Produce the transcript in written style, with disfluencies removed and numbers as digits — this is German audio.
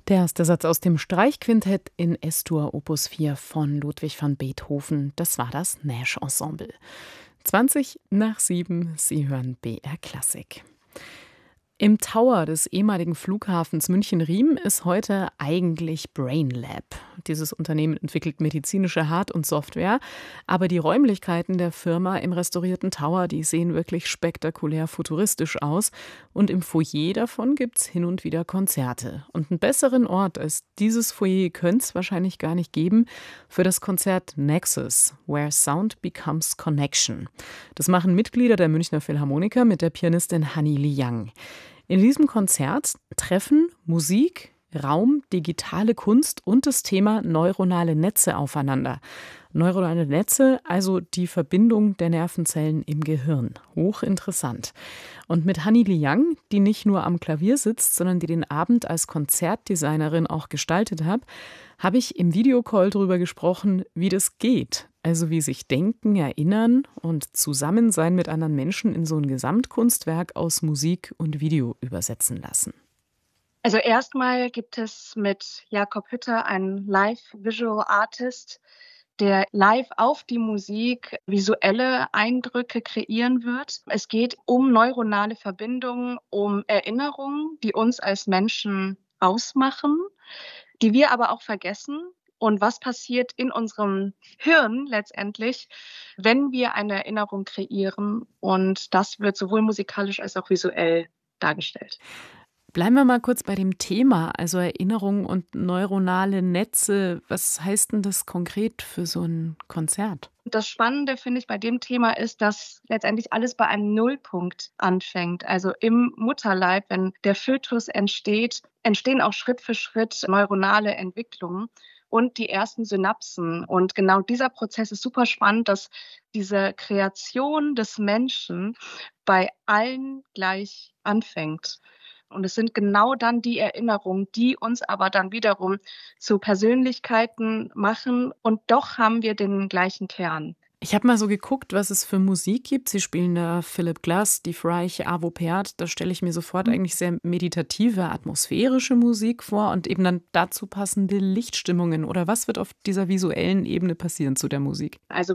Der erste Satz aus dem Streichquintett in S-Dur Opus 4 von Ludwig van Beethoven. Das war das Nash Ensemble. 7:20, Sie hören BR Klassik. Im Tower des ehemaligen Flughafens München-Riem ist heute eigentlich BrainLab. Dieses Unternehmen entwickelt medizinische Hard- und Software, aber die Räumlichkeiten der Firma im restaurierten Tower, die sehen wirklich spektakulär futuristisch aus. Und im Foyer davon gibt's hin und wieder Konzerte. Und einen besseren Ort als dieses Foyer könnte es wahrscheinlich gar nicht geben für das Konzert Nexus, Where Sound Becomes Connection. Das machen Mitglieder der Münchner Philharmoniker mit der Pianistin Hanni Liang. In diesem Konzert treffen Musik, Raum, digitale Kunst und das Thema neuronale Netze aufeinander. Neuronale Netze, also die Verbindung der Nervenzellen im Gehirn. Hochinteressant. Und mit Hanni Liang, die nicht nur am Klavier sitzt, sondern die den Abend als Konzertdesignerin auch gestaltet hat, habe ich im Videocall darüber gesprochen, wie das geht. Also wie sich Denken, Erinnern und Zusammensein mit anderen Menschen in so ein Gesamtkunstwerk aus Musik und Video übersetzen lassen. Also erstmal gibt es mit Jakob Hütter einen Live-Visual-Artist, der live auf die Musik visuelle Eindrücke kreieren wird. Es geht um neuronale Verbindungen, um Erinnerungen, die uns als Menschen ausmachen, die wir aber auch vergessen. Und was passiert in unserem Hirn letztendlich, wenn wir eine Erinnerung kreieren? Und das wird sowohl musikalisch als auch visuell dargestellt. Bleiben wir mal kurz bei dem Thema, also Erinnerung und neuronale Netze. Was heißt denn das konkret für so ein Konzert? Das Spannende, finde ich, bei dem Thema ist, dass letztendlich alles bei einem Nullpunkt anfängt. Also im Mutterleib, wenn der Fötus entsteht, entstehen auch Schritt für Schritt neuronale Entwicklungen und die ersten Synapsen. Und genau dieser Prozess ist super spannend, dass diese Kreation des Menschen bei allen gleich anfängt. Und es sind genau dann die Erinnerungen, die uns aber dann wiederum zu Persönlichkeiten machen. Und doch haben wir den gleichen Kern. Ich habe mal so geguckt, was es für Musik gibt. Sie spielen da Philip Glass, Steve Reich, Arvo Pärt. Da stelle ich mir sofort eigentlich sehr meditative, atmosphärische Musik vor und eben dann dazu passende Lichtstimmungen. Oder was wird auf dieser visuellen Ebene passieren zu der Musik? Also